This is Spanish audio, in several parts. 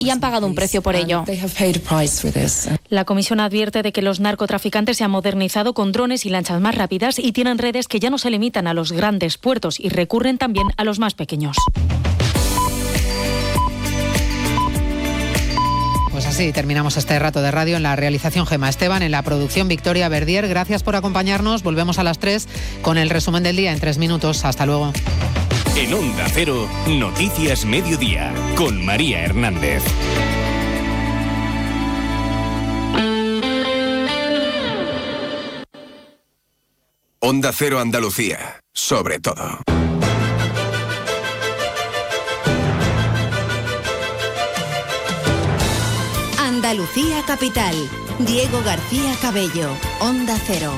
y han pagado un precio por ello. La comisión advierte de que los narcotraficantes se han modernizado con drones y lanchas más rápidas y tienen redes que ya no se limitan a los grandes puertos y recurren también a los más pequeños. Pues así terminamos este rato de radio. En la realización Gemma Esteban, en la producción Victoria Verdier. Gracias por acompañarnos. Volvemos a las 3 con el resumen del día en 3 minutos. Hasta luego. En Onda Cero, Noticias Mediodía, con María Hernández. Onda Cero Andalucía, sobre todo. Andalucía Capital. Diego García Cabello, Onda Cero.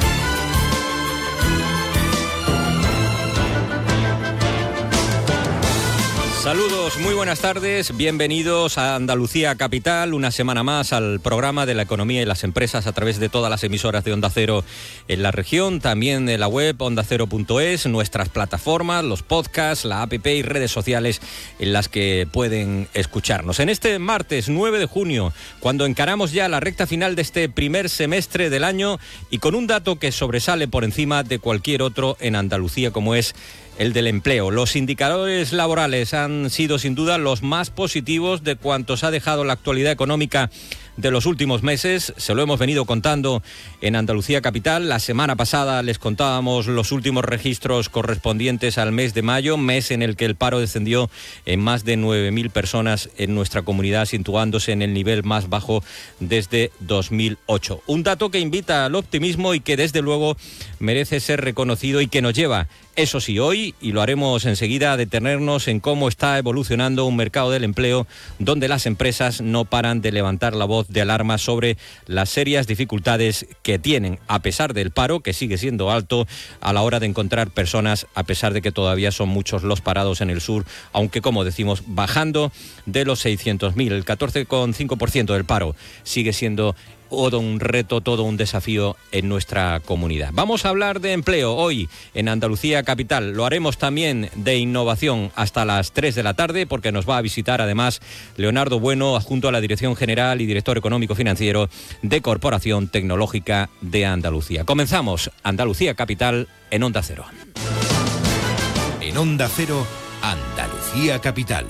Saludos, muy buenas tardes, bienvenidos a Andalucía Capital, una semana más al programa de la economía y las empresas a través de todas las emisoras de Onda Cero en la región, también en la web ondacero.es, nuestras plataformas, los podcasts, la app y redes sociales en las que pueden escucharnos. En este martes 9 de junio, cuando encaramos ya la recta final de este primer semestre del año y con un dato que sobresale por encima de cualquier otro en Andalucía, como es el del empleo. Los indicadores laborales han sido sin duda los más positivos de cuantos ha dejado la actualidad económica de los últimos meses. Se lo hemos venido contando en Andalucía Capital. La semana pasada les contábamos los últimos registros correspondientes al mes de mayo, mes en el que el paro descendió en más de 9.000 personas en nuestra comunidad, situándose en el nivel más bajo desde 2008. Un dato que invita al optimismo y que desde luego merece ser reconocido y que nos lleva, eso sí, hoy, y lo haremos enseguida, a detenernos en cómo está evolucionando un mercado del empleo donde las empresas no paran de levantar la voz de alarma sobre las serias dificultades que tienen, a pesar del paro, que sigue siendo alto, a la hora de encontrar personas, a pesar de que todavía son muchos los parados en el sur, aunque, como decimos, bajando de los 600.000, el 14,5% del paro sigue siendo todo un reto, todo un desafío en nuestra comunidad. Vamos a hablar de empleo hoy en Andalucía Capital. Lo haremos también de innovación hasta las 3 de la tarde, porque nos va a visitar además Leonardo Bueno, adjunto a la Dirección General y Director Económico Financiero de Corporación Tecnológica de Andalucía. Comenzamos Andalucía Capital en Onda Cero. En Onda Cero, Andalucía Capital.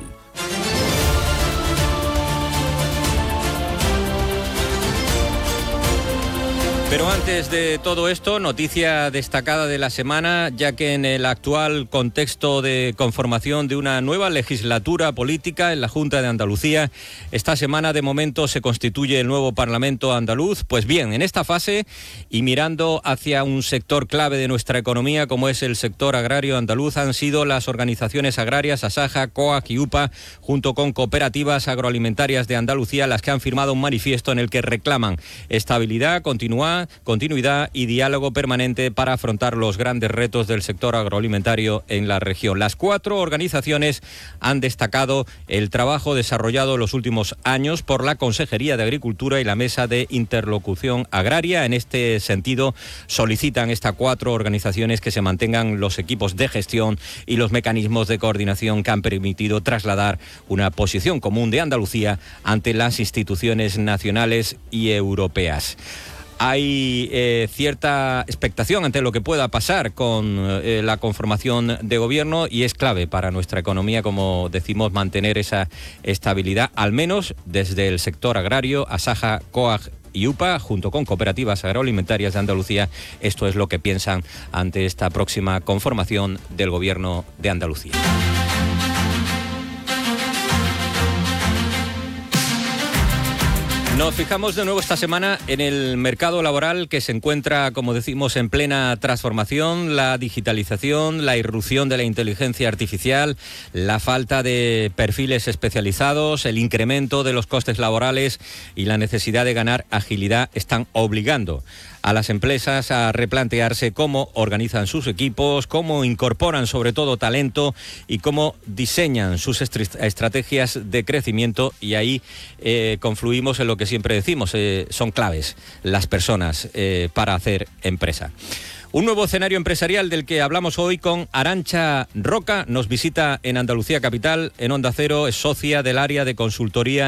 Pero antes de todo esto, noticia destacada de la semana, ya que en el actual contexto de conformación de una nueva legislatura política en la Junta de Andalucía, esta semana de momento se constituye el nuevo Parlamento andaluz. Pues bien, en esta fase y mirando hacia un sector clave de nuestra economía como es el sector agrario andaluz, han sido las organizaciones agrarias Asaja, COAG y UPA, junto con cooperativas agroalimentarias de Andalucía, las que han firmado un manifiesto en el que reclaman estabilidad, continuidad y diálogo permanente para afrontar los grandes retos del sector agroalimentario en la región. Las 4 organizaciones han destacado el trabajo desarrollado en los últimos años por la Consejería de Agricultura y la Mesa de Interlocución Agraria. En este sentido, solicitan estas 4 organizaciones que se mantengan los equipos de gestión y los mecanismos de coordinación que han permitido trasladar una posición común de Andalucía ante las instituciones nacionales y europeas. Hay cierta expectación ante lo que pueda pasar con la conformación de gobierno y es clave para nuestra economía, como decimos, mantener esa estabilidad, al menos desde el sector agrario. Asaja, COAG y UPA, junto con cooperativas agroalimentarias de Andalucía, esto es lo que piensan ante esta próxima conformación del gobierno de Andalucía. Nos fijamos de nuevo esta semana en el mercado laboral, que se encuentra, como decimos, en plena transformación. La digitalización, la irrupción de la inteligencia artificial, la falta de perfiles especializados, el incremento de los costes laborales y la necesidad de ganar agilidad están obligando a las empresas a replantearse cómo organizan sus equipos, cómo incorporan sobre todo talento y cómo diseñan sus estrategias de crecimiento. Y ahí confluimos en lo que siempre decimos, son claves las personas para hacer empresa. Un nuevo escenario empresarial del que hablamos hoy con Arantxa Roca. Nos visita en Andalucía Capital, en Onda Cero, es socia del área de consultoría